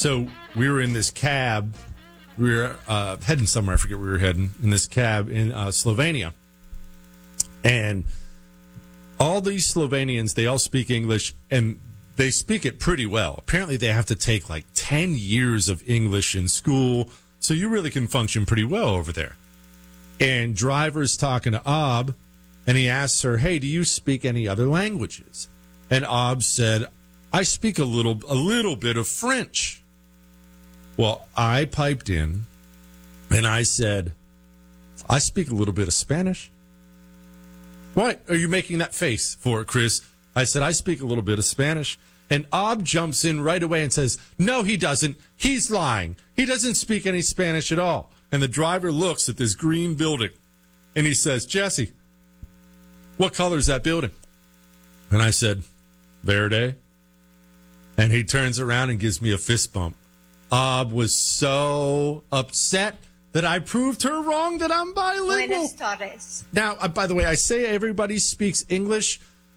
So we were in this cab. We were heading somewhere. I forget where we were heading in this cab in Slovenia. And all these Slovenians, they all speak English, and they speak it pretty well. Apparently, they have to take like 10 years of English in school, so you really can function pretty well over there. And driver's talking to Ab, and he asks her, hey, do you speak any other languages? And Ab said, I speak a little bit of French. Well, I piped in, and I said, I speak a little bit of Spanish. What are you making that face for, Chris? I said, I speak a little bit of Spanish. And Ab jumps in right away and says, no, he doesn't. He's lying. He doesn't speak any Spanish at all. And the driver looks at this green building, and he says, Jesse, what color is that building? And I said, Verde. And he turns around and gives me a fist bump. Ab was so upset that I proved her wrong, that I'm bilingual. Buenas tardes. Now, by the way, I say everybody speaks English.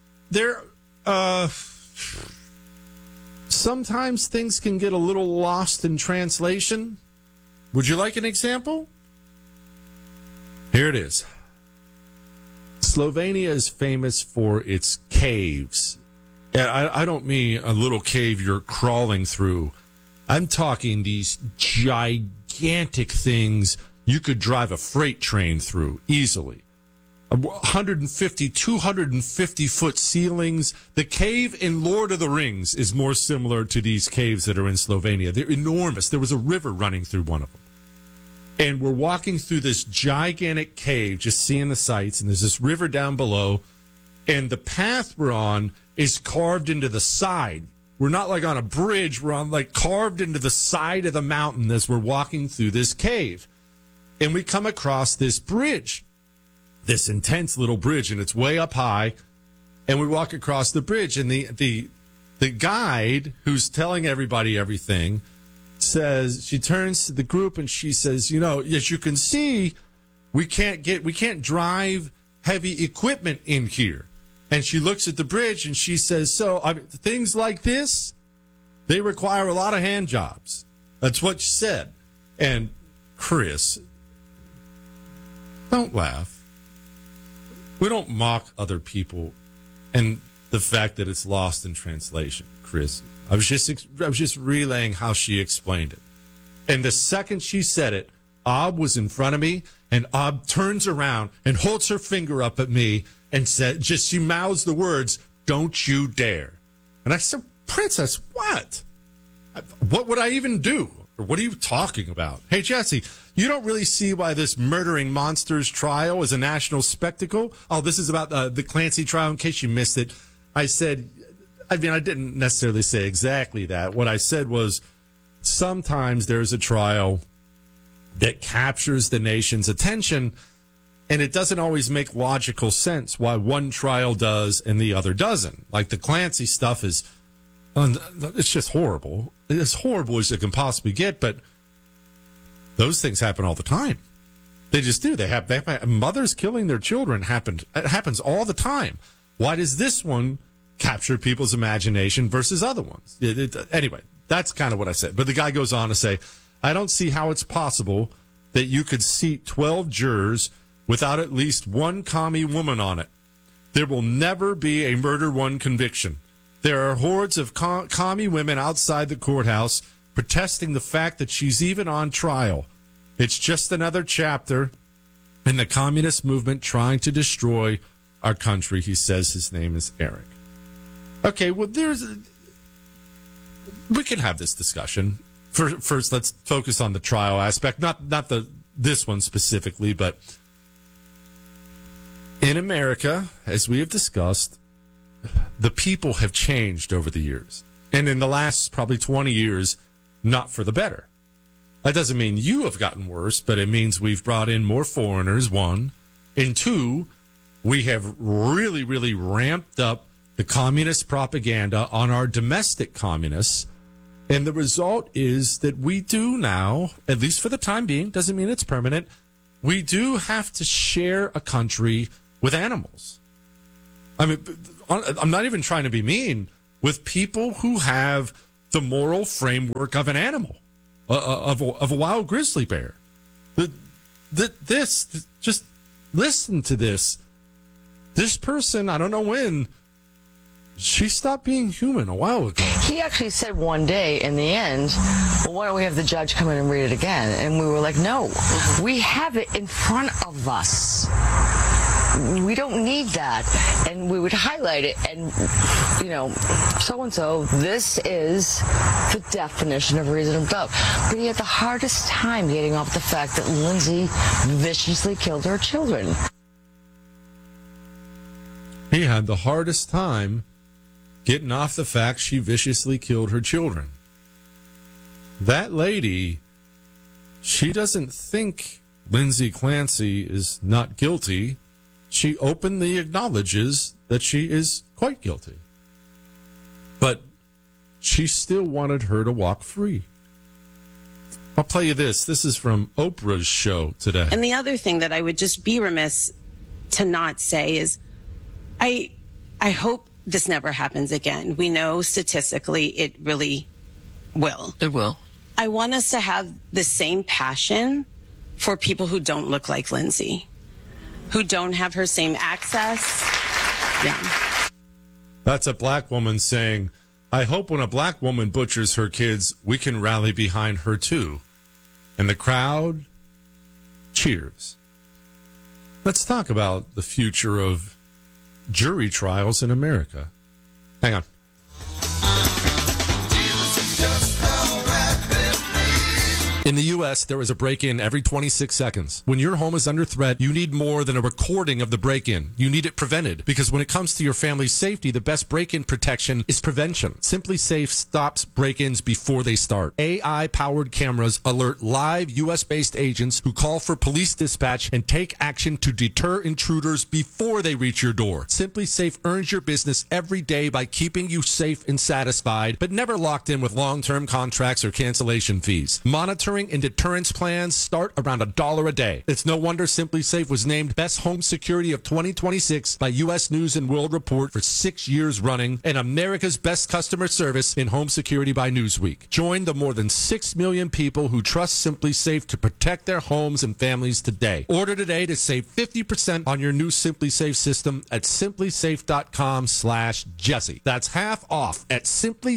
Sometimes things can get a little lost in translation. Would you like an example? Here it is. Slovenia is famous for its caves. I don't mean a little cave you're crawling through. I'm talking these gigantic things you could drive a freight train through easily. 150, 250-foot ceilings. The cave in Lord of the Rings is more similar to these caves that are in Slovenia. They're enormous. There was a river running through one of them. And we're walking through this gigantic cave, just seeing the sights, and there's this river down below, and the path we're on is carved into the side. We're not like on a bridge. We're on like carved into the side of the mountain as we're walking through this cave. And we come across this bridge, this intense little bridge, and it's way up high. And we walk across the bridge, and the guide who's telling everybody everything says, she turns to the group and she says, you know, as you can see, we can't drive heavy equipment in here. And she looks at the bridge and she says, so things like this, they require a lot of hand jobs. That's what she said. And Chris, don't laugh. We don't mock other people and the fact that it's lost in translation, Chris. I was just relaying how she explained it. And the second she said it, Ab was in front of me, and Ab turns around and holds her finger up at me and said, she mouths the words, don't you dare. And I said, Princess, what? What would I even do? Or what are you talking about? Hey, Jesse, you don't really see why this murdering monsters trial is a national spectacle? Oh, this is about the Clancy trial, in case you missed it. I said, I didn't necessarily say exactly that. What I said was, sometimes there's a trial that captures the nation's attention, and it doesn't always make logical sense why one trial does and the other doesn't. Like the Clancy stuff it's just horrible. It's as horrible as it can possibly get, but those things happen all the time. They just do. They have mothers killing their children. It happens all the time. Why does this one capture people's imagination versus other ones? Anyway, that's kind of what I said. But the guy goes on to say, I don't see how it's possible that you could seat 12 jurors without at least one commie woman on it. There will never be a murder one conviction. There are hordes of commie women outside the courthouse protesting the fact that she's even on trial. It's just another chapter in the communist movement trying to destroy our country. He says his name is Eric. Okay, well, we can have this discussion. First, let's focus on the trial aspect, not this one specifically, but in America, as we have discussed, the people have changed over the years. And in the last probably 20 years, not for the better. That doesn't mean you have gotten worse, but it means we've brought in more foreigners, one. And two, we have really, really ramped up the communist propaganda on our domestic communists. And the result is that we do now, at least for the time being, doesn't mean it's permanent, we do have to share a country with animals. I mean, I'm not even trying to be mean, with people who have the moral framework of an animal, of a wild grizzly bear. Just listen to this. This person, I don't know when, she stopped being human a while ago. He actually said one day in the end, well, why don't we have the judge come in and read it again? And we were like, no, we have it in front of us. We don't need that. And we would highlight it and, so-and-so, this is the definition of reasonable doubt. But he had the hardest time getting off the fact that Lindsay viciously killed her children. He had the hardest time getting off the fact she viciously killed her children. That lady, she doesn't think Lindsay Clancy is not guilty. She openly acknowledges that she is quite guilty. But she still wanted her to walk free. I'll play you this. This is from Oprah's show today. And the other thing that I would just be remiss to not say is I hope this never happens again. We know statistically it really will. It will. I want us to have the same passion for people who don't look like Lindsay, who don't have her same access. Yeah. That's a black woman saying, I hope when a black woman butchers her kids, we can rally behind her too. And the crowd cheers. Let's talk about the future of jury trials in America. Hang on. In the U.S., there is a break-in every 26 seconds. When your home is under threat, you need more than a recording of the break-in. You need it prevented. Because when it comes to your family's safety, the best break-in protection is prevention. Simply Safe stops break-ins before they start. AI-powered cameras alert live U.S.-based agents who call for police dispatch and take action to deter intruders before they reach your door. Simply Safe earns your business every day by keeping you safe and satisfied, but never locked in with long-term contracts or cancellation fees. Monitoring and deterrence plans start around $1 a day. It's no wonder Simply Safe was named Best Home Security of 2026 by U.S. News and World Report for 6 years running, and America's Best Customer Service in Home Security by Newsweek. Join the more than 6 million people who trust Simply Safe to protect their homes and families today. Order today to save 50% on your new Simply Safe system at simplysafe.com/Jesse. That's half off at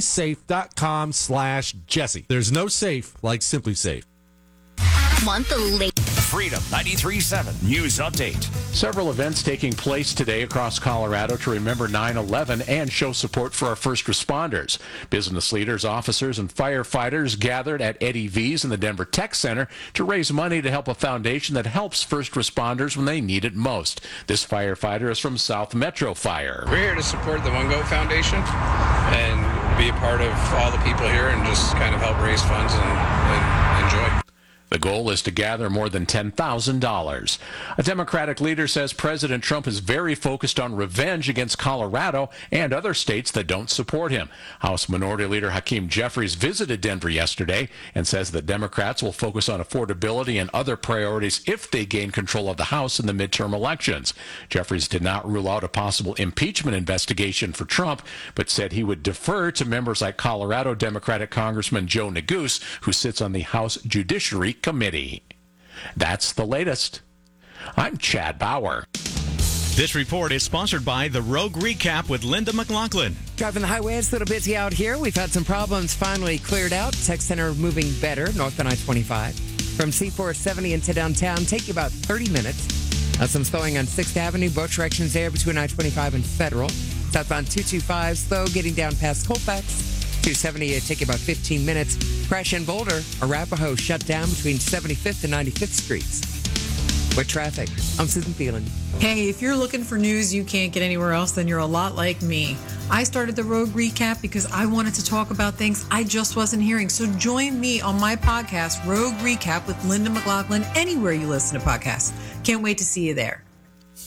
simplysafe.com/Jesse. There's no safe like Simply Safe. Want the late Freedom 93.7 News Update. Several events taking place today across Colorado to remember 9/11 and show support for our first responders. Business leaders, officers, and firefighters gathered at Eddie V's in the Denver Tech Center to raise money to help a foundation that helps first responders when they need it most. This firefighter is from South Metro Fire. We're here to support the One Goat Foundation and be a part of all the people here and just kind of help raise funds and enjoy. The goal is to gather more than $10,000. A Democratic leader says President Trump is very focused on revenge against Colorado and other states that don't support him. House Minority Leader Hakeem Jeffries visited Denver yesterday and says that Democrats will focus on affordability and other priorities if they gain control of the House in the midterm elections. Jeffries did not rule out a possible impeachment investigation for Trump, but said he would defer to members like Colorado Democratic Congressman Joe Neguse, who sits on the House Judiciary Committee. That's the latest. I'm Chad Bauer. This report is sponsored by the Rogue Recap with Linda McLaughlin. Driving the highway, it's a little busy out here. We've had some problems finally cleared out. Tech Center moving better north on I-25. From C-470 into downtown, take you about 30 minutes. Some slowing on 6th Avenue, both directions there between I-25 and Federal. Southbound 225, slow getting down past Colfax. 270, it take you about 15 minutes. Crash in Boulder, Arapahoe shut down between 75th and 95th Streets. With traffic, I'm Susan Phelan. Hey, if you're looking for news you can't get anywhere else, then you're a lot like me. I started the Rogue Recap because I wanted to talk about things I just wasn't hearing. So join me on my podcast, Rogue Recap with Linda McLaughlin, anywhere you listen to podcasts. Can't wait to see you there.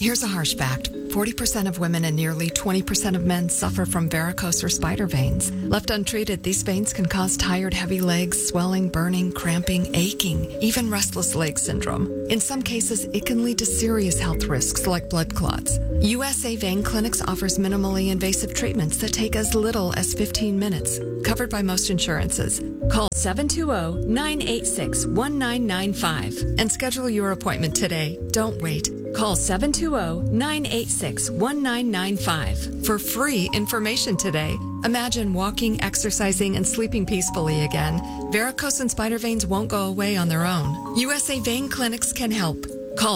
Here's a harsh fact. 40% of women and nearly 20% of men suffer from varicose or spider veins. Left untreated, these veins can cause tired, heavy legs, swelling, burning, cramping, aching, even restless leg syndrome. In some cases, it can lead to serious health risks like blood clots. USA Vein Clinics offers minimally invasive treatments that take as little as 15 minutes, covered by most insurances. Call 720-986-1995 and schedule your appointment today. Don't wait. Call 720-986-1995 for free information today. Imagine walking, exercising, and sleeping peacefully again. Varicose and spider veins won't go away on their own. USA Vein Clinics can help. Call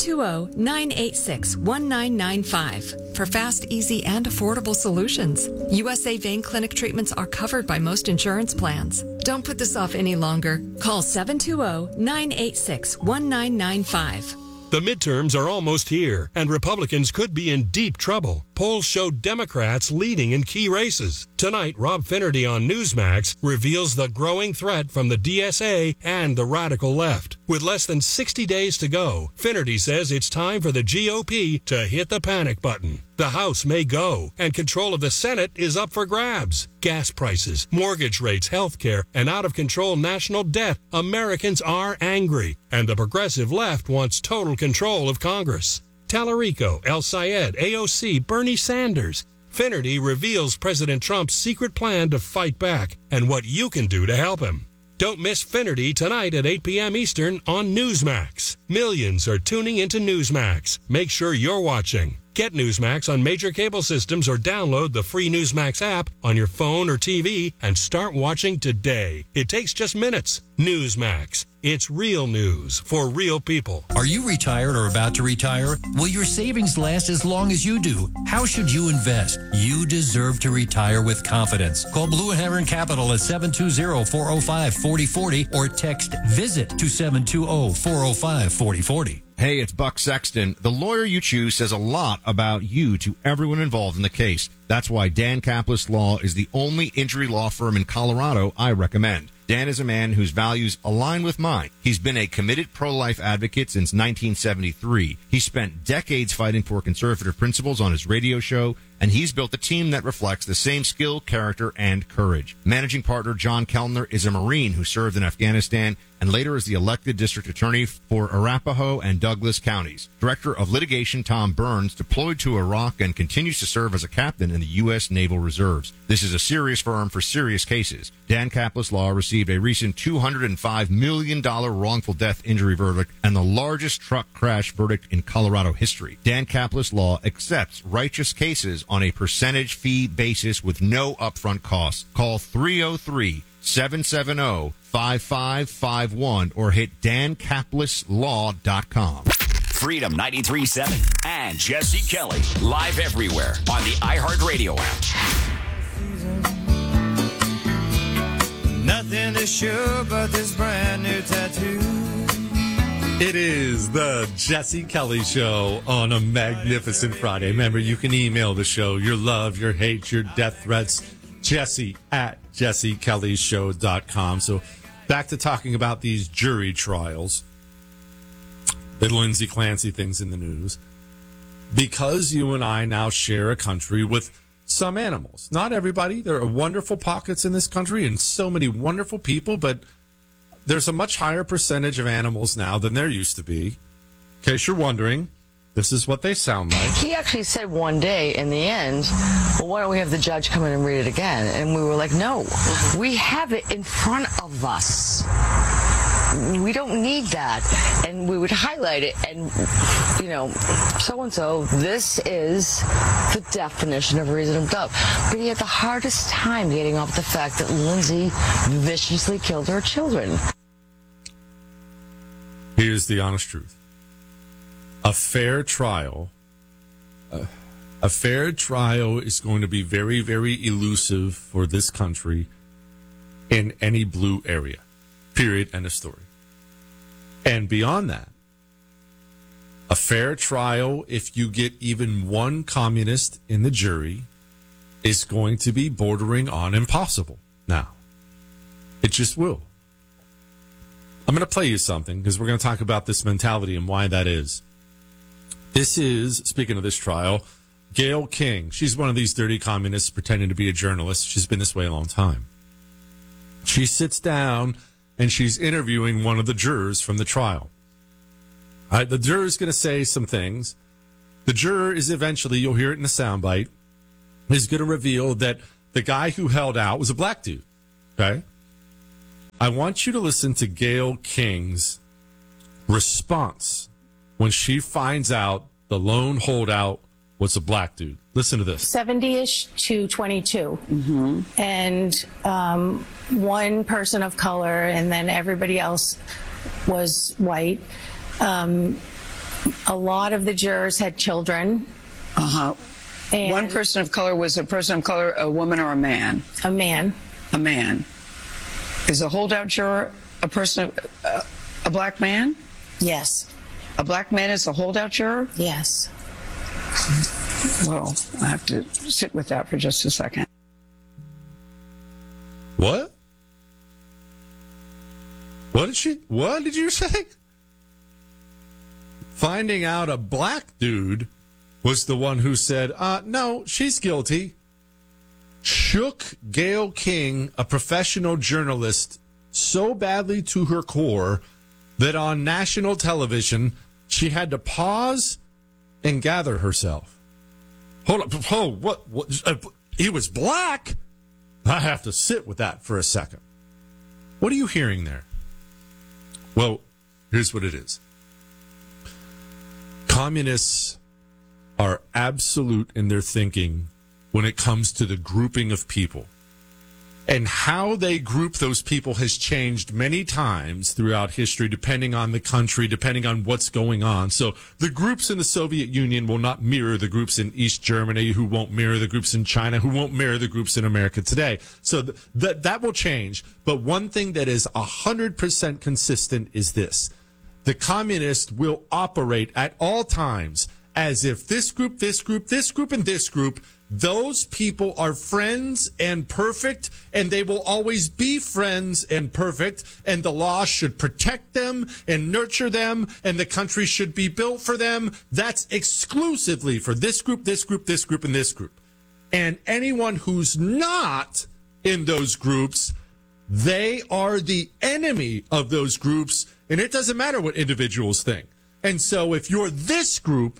720-986-1995 for fast, easy, and affordable solutions. USA Vein Clinic treatments are covered by most insurance plans. Don't put this off any longer. Call 720-986-1995. The midterms are almost here, and Republicans could be in deep trouble. Polls show Democrats leading in key races. Tonight, Rob Finnerty on Newsmax reveals the growing threat from the DSA and the radical left. With less than 60 days to go, Finnerty says it's time for the GOP to hit the panic button. The House may go, and control of the Senate is up for grabs. Gas prices, mortgage rates, health care, and out-of-control national debt. Americans are angry, and the progressive left wants total control of Congress. Tallarico, El Sayed, AOC, Bernie Sanders. Finnerty reveals President Trump's secret plan to fight back and what you can do to help him. Don't miss Finnerty tonight at 8 p.m. Eastern on Newsmax. Millions are tuning into Newsmax. Make sure you're watching. Get Newsmax on major cable systems or download the free Newsmax app on your phone or TV and start watching today. It takes just minutes. Newsmax. It's real news for real people. Are you retired or about to retire? Will your savings last as long as you do? How should you invest? You deserve to retire with confidence. Call Blue Heron Capital at 720-405-4040 or text VISIT to 720-405-4040. Hey, it's Buck Sexton. The lawyer you choose says a lot about you to everyone involved in the case. That's why Dan Kaplis Law is the only injury law firm in Colorado I recommend. Dan is a man whose values align with mine. He's been a committed pro-life advocate since 1973. He spent decades fighting for conservative principles on his radio show, and he's built a team that reflects the same skill, character, and courage. Managing partner John Kellner is a Marine who served in Afghanistan and later as the elected district attorney for Arapahoe and Douglas counties. Director of litigation Tom Burns deployed to Iraq and continues to serve as a captain in the U.S. Naval Reserves. This is a serious firm for serious cases. Dan Kaplis Law received a recent $205 million wrongful death injury verdict and the largest truck crash verdict in Colorado history. Dan Kaplis Law accepts righteous cases on a percentage fee basis with no upfront costs. Call 303-770-5551 or hit dankaplislaw.com. Freedom 93.7 and Jesse Kelly live everywhere on the iHeartRadio app. Nothing is sure but this brand new tattoo. It is the Jesse Kelly Show on a magnificent Friday. Remember, you can email the show your love, your hate, your death threats, Jesse at jessekellyshow.com. So back to talking about these jury trials. The Lindsay Clancy things in the news. Because you and I now share a country with some animals. Not everybody. There are wonderful pockets in this country and so many wonderful people, but there's a much higher percentage of animals now than there used to be. In case you're wondering, this is what they sound like. He actually said one day in the end, well, why don't we have the judge come in and read it again? And we were like, no, we have it in front of us. We don't need that. And we would highlight it and, you know, so-and-so, this is the definition of reasonable doubt. But he had the hardest time getting off the fact that Lindsay viciously killed her children. Here's the honest truth. A fair trial is going to be very, very elusive for this country in any blue area. Period. End of story. And beyond that, a fair trial, if you get even one communist in the jury, is going to be bordering on impossible. Now, it just will. I'm going to play you something because we're going to talk about this mentality and why that is. This is, speaking of this trial, Gayle King. She's one of these dirty communists pretending to be a journalist. She's been this way a long time. She sits down and she's interviewing one of the jurors from the trial. The juror is going to say some things. The juror is eventually, you'll hear it in the soundbite, is going to reveal that the guy who held out was a black dude. Okay? I want you to listen to Gayle King's response when she finds out the lone holdout was a black dude. Listen to this. 70-ish to 22. And one person of color, and then everybody else was white. A lot of the jurors had children. And one person of color was a person of color, a woman or a man? A man. A man. Is a holdout juror a person, a black man? Yes. A black man is a holdout juror? Yes. Well, I have to sit with that for just a second. What? What did you say? Finding out a black dude was the one who said, no, she's guilty. Shook Gayle King, a professional journalist, so badly to her core that on national television, she had to pause and gather herself. Hold up. Oh, what? He was black? I have to sit with that for a second. What are you hearing there? Well, here's what it is. Communists are absolute in their thinking when it comes to the grouping of people. And how they group those people has changed many times throughout history, depending on the country, depending on what's going on. So the groups in the Soviet Union will not mirror the groups in East Germany, who won't mirror the groups in China, who won't mirror the groups in America today. So that will change. But one thing that is 100% consistent is this. The communists will operate at all times as if this group, this group, this group, and this group, those people are friends and perfect, and they will always be friends and perfect, and the law should protect them and nurture them, and the country should be built for them. That's exclusively for this group, this group, this group, and this group. And anyone who's not in those groups, they are the enemy of those groups, and it doesn't matter what individuals think. And so if you're this group,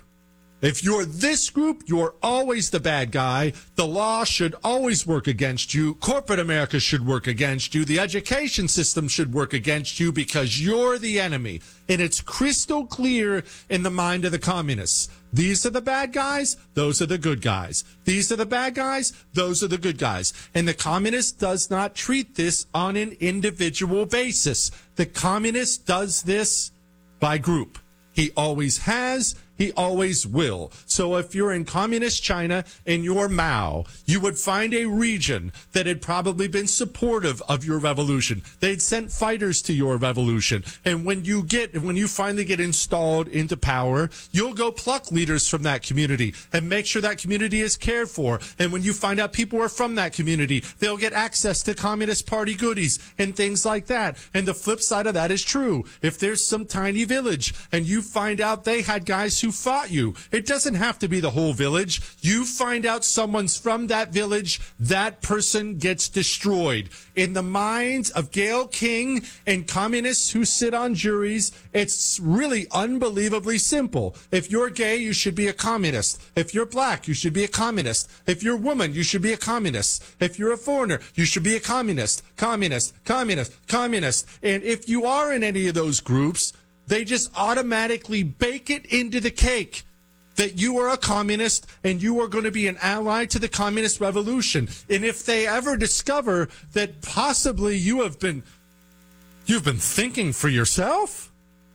you're always the bad guy. The law should always work against you. Corporate America should work against you. The education system should work against you because you're the enemy. And it's crystal clear in the mind of the communists. These are the bad guys. Those are the good guys. These are the bad guys. Those are the good guys. And the communist does not treat this on an individual basis. The communist does this by group. He always has. He always will. So if you're in communist China and you're Mao, you would find a region that had probably been supportive of your revolution. They'd sent fighters to your revolution. And when you finally get installed into power, you'll go pluck leaders from that community and make sure that community is cared for. And when you find out people are from that community, they'll get access to Communist Party goodies and things like that. And the flip side of that is true. If there's some tiny village and you find out they had guys who fought you, it doesn't have to be the whole village. You find out someone's from that village, that person gets destroyed. In the minds of Gayle King and communists who sit on juries, it's really unbelievably simple. If you're gay, you should be a communist. If you're black, you should be a communist. If you're a woman, you should be a communist. If you're a foreigner, you should be a communist. Communist, communist, communist. And if you are in any of those groups, they just automatically bake it into the cake that you are a communist and you are going to be an ally to the communist revolution. And if they ever discover that possibly you've been thinking for yourself,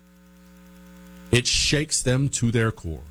it shakes them to their core.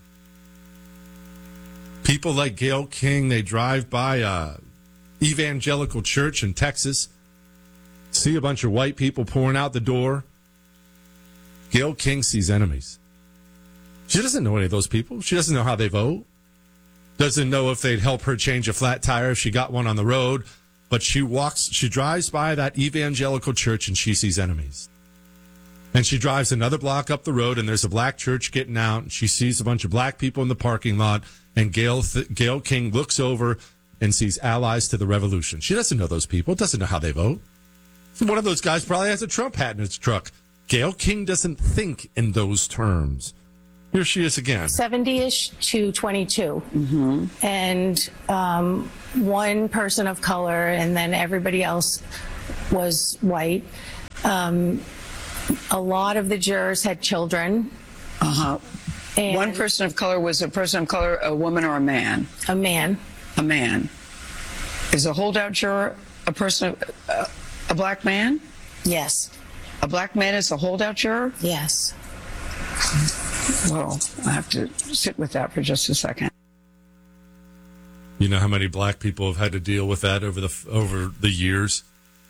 People like Gayle King, they drive by a evangelical church in Texas, see a bunch of white people pouring out the door. Gayle King sees enemies. She doesn't know any of those people. She doesn't know how they vote. Doesn't know if they'd help her change a flat tire if she got one on the road. But she drives by that evangelical church and she sees enemies. And she drives another block up the road, and there's a black church getting out, and she sees a bunch of black people in the parking lot, and Gayle King looks over and sees Allies to the Revolution. She doesn't know those people, doesn't know how they vote. One of those guys probably has a Trump hat in his truck. Gayle King doesn't think in those terms. Here she is again. 70-ish to 22. And one person of color, and then everybody else was white. A lot of the jurors had children. And one person of color was a person of color, a woman or a man? A man. A man. Is a holdout juror a person, a black man? Yes. A black man is a holdout juror? Yes. Well, I have to sit with that for just a second. You know how many black people have had to deal with that over the years?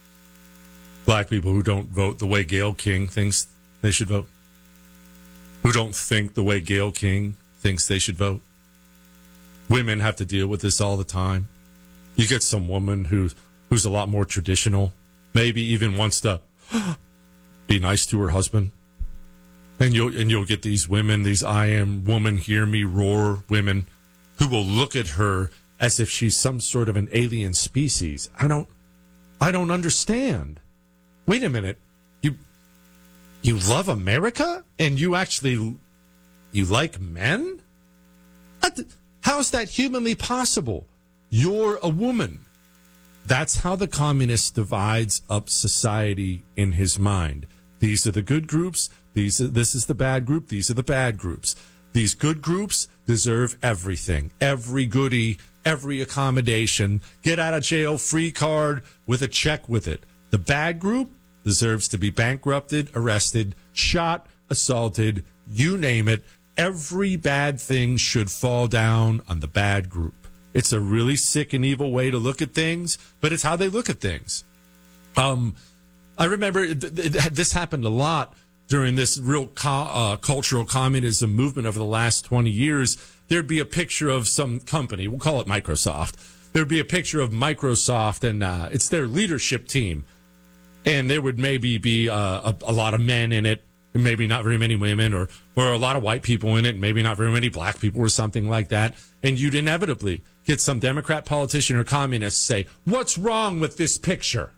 Black people who don't vote the way Gayle King thinks they should vote. Who don't think the way Gayle King thinks they should vote. Women have to deal with this all the time. You get some woman who's a lot more traditional, maybe even wants to be nice to her husband. And you'll get these women, these I am woman, hear me roar women, who will look at her as if she's some sort of an alien species. I don't understand. Wait a minute. You love America and you like men? How is that humanly possible? You're a woman. That's how the communist divides up society in his mind. These are the good groups. This is the bad group. These are the bad groups. These good groups deserve everything, every goodie, every accommodation, get out of jail free card with a check with it. The bad group deserves to be bankrupted, arrested, shot, assaulted, you name it. Every bad thing should fall down on the bad group. It's a really sick and evil way to look at things, but it's how they look at things. I remember this happened a lot during this real cultural communism movement over the last 20 years. There'd be a picture of some company, we'll call it Microsoft. There'd be a picture of Microsoft, and it's their leadership team. And there would maybe be a lot of men in it, and maybe not very many women, or a lot of white people in it, and maybe not very many black people, or something like that. And you'd inevitably get some Democrat politician or communist say, "What's wrong with this picture?"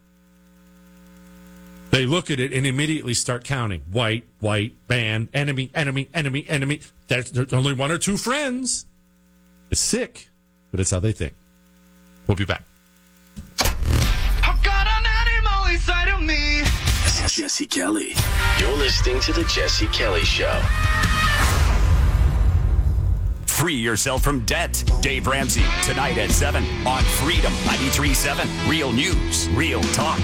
They look at it and immediately start counting. White, band, enemy, enemy, enemy, enemy. There's only one or two friends. It's sick, but it's how they think. We'll be back. I've got an animal inside of me. This is Jesse Kelly. You're listening to The Jesse Kelly Show. Free yourself from debt. Dave Ramsey, tonight at 7 on Freedom 93.7. Real news, real talk.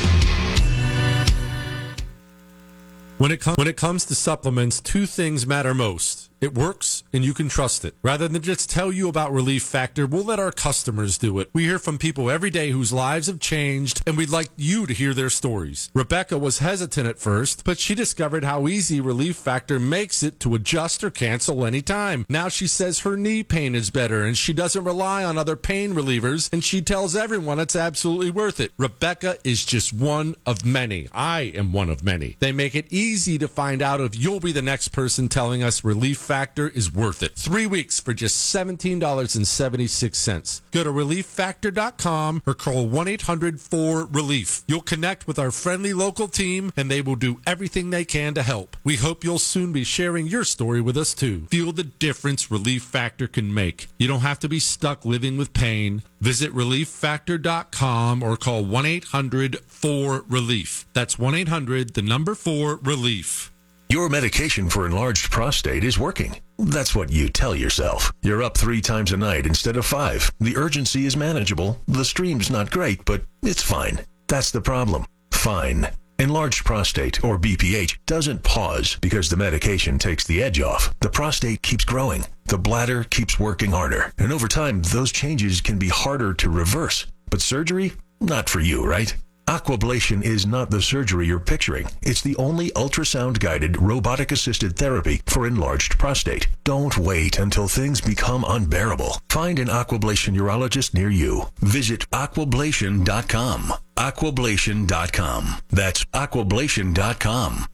When it comes to supplements, two things matter most. It works, and you can trust it. Rather than just tell you about Relief Factor, we'll let our customers do it. We hear from people every day whose lives have changed, and we'd like you to hear their stories. Rebecca was hesitant at first, but she discovered how easy Relief Factor makes it to adjust or cancel anytime. Now she says her knee pain is better, and she doesn't rely on other pain relievers, and she tells everyone it's absolutely worth it. Rebecca is just one of many. I am one of many. They make it easy to find out if you'll be the next person telling us Relief Factor is worth it. 3 weeks for just $17.76. Go to ReliefFactor.com or call 1-800-4RELIEF. You'll connect with our friendly local team, and they will do everything they can to help. We hope you'll soon be sharing your story with us, too. Feel the difference Relief Factor can make. You don't have to be stuck living with pain. Visit ReliefFactor.com or call 1-800-4RELIEF. That's 1-800-4RELIEF. Your medication for enlarged prostate is working. That's what you tell yourself. You're up 3 times a night instead of 5. The urgency is manageable. The stream's not great, but it's fine. That's the problem. Fine. Enlarged prostate, or BPH, doesn't pause because the medication takes the edge off. The prostate keeps growing. The bladder keeps working harder. And over time, those changes can be harder to reverse. But surgery? Not for you, right? Aquablation is not the surgery you're picturing. It's the only ultrasound-guided, robotic-assisted therapy for enlarged prostate. Don't wait until things become unbearable. Find an Aquablation urologist near you. Visit aquablation.com. Aquablation.com. That's aquablation.com.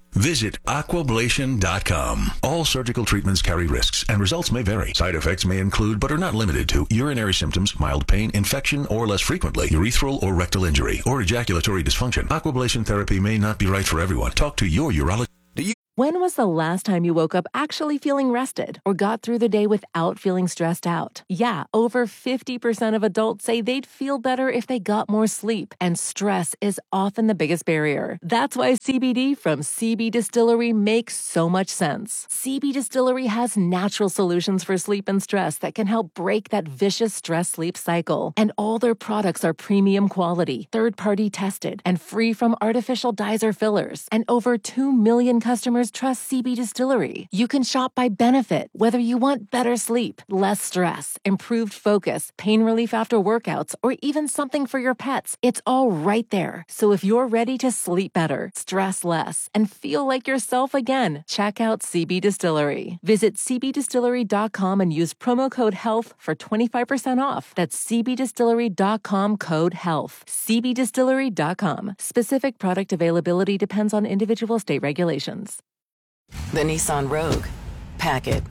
Visit aquablation.com. All surgical treatments carry risks, and results may vary. Side effects may include, but are not limited to, urinary symptoms, mild pain, infection, or less frequently, urethral or rectal injury, or ejaculatory dysfunction. Aquablation therapy may not be right for everyone. Talk to your urologist. When was the last time you woke up actually feeling rested or got through the day without feeling stressed out? Yeah, over 50% of adults say they'd feel better if they got more sleep, and stress is often the biggest barrier. That's why CBD from CB Distillery makes so much sense. CB Distillery has natural solutions for sleep and stress that can help break that vicious stress-sleep cycle. And all their products are premium quality, third-party tested, and free from artificial dyes or fillers. And over 2 million customers trust CB Distillery. You can shop by benefit, whether you want better sleep, less stress, improved focus, pain relief after workouts, or even something for your pets. It's all right there. So if you're ready to sleep better, stress less, and feel like yourself again, check out CB Distillery. Visit cbdistillery.com and use promo code HEALTH for 25% off. That's cbdistillery.com, code HEALTH. cbdistillery.com. Specific product availability depends on individual state regulations. The Nissan Rogue. Pack it.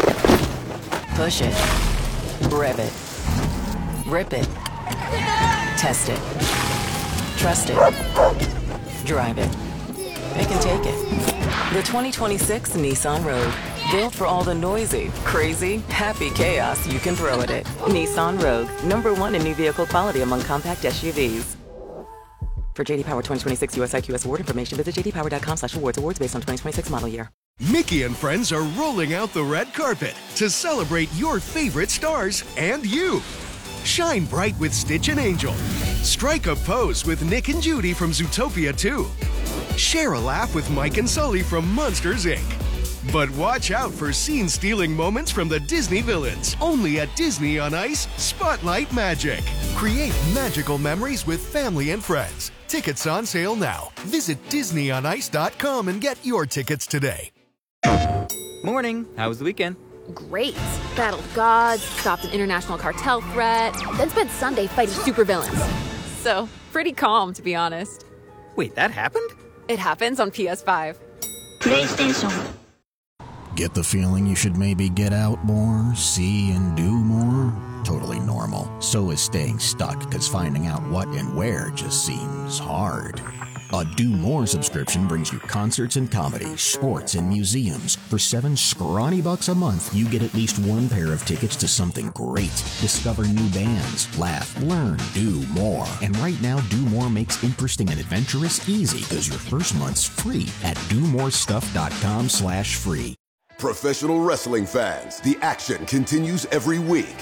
Push it. Rev it. Rip it. Test it. Trust it. Drive it. Pick and take it. The 2026 Nissan Rogue. Built for all the noisy, crazy, happy chaos you can throw at it. Nissan Rogue. #1 in new vehicle quality among compact SUVs. For JD Power 2026 US IQS award information, visit jdpower.com/awards. Awards based on 2026 model year. Mickey and friends are rolling out the red carpet to celebrate your favorite stars and you. Shine bright with Stitch and Angel. Strike a pose with Nick and Judy from Zootopia 2. Share a laugh with Mike and Sully from Monsters, Inc. But watch out for scene-stealing moments from the Disney villains. Only at Disney on Ice Spotlight Magic. Create magical memories with family and friends. Tickets on sale now. Visit DisneyOnIce.com and get your tickets today. Morning. How was the weekend? Great. Battled gods, stopped an international cartel threat, then spent Sunday fighting supervillains. So, pretty calm, to be honest. Wait, that happened? It happens on PS5. PlayStation. Get the feeling you should maybe get out more, see and do more? Totally normal. So is staying stuck, because finding out what and where just seems hard. A Do More subscription brings you concerts and comedy, sports and museums. For $7 scrawny bucks a month, you get at least one pair of tickets to something great. Discover new bands, laugh, learn, do more. And right now, Do More makes interesting and adventurous easy, because your first month's free at domorestuff.com/free. Professional wrestling fans, the action continues every week.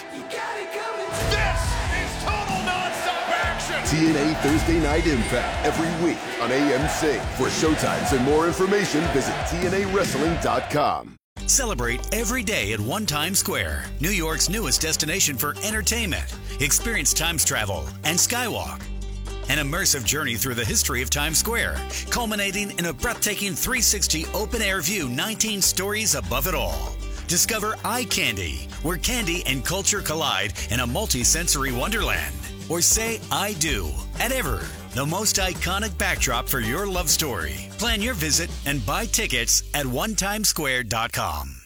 This is total non-stop action! TNA Thursday Night Impact every week on AMC. For showtimes and more information, visit TNAWrestling.com. Celebrate every day at One Times Square, New York's newest destination for entertainment. Experience Times travel and Skywalk. An immersive journey through the history of Times Square, culminating in a breathtaking 360 open-air view 19 stories above it all. Discover Eye Candy, where candy and culture collide in a multi-sensory wonderland. Or say I do at Ever, the most iconic backdrop for your love story. Plan your visit and buy tickets at onetimesquare.com.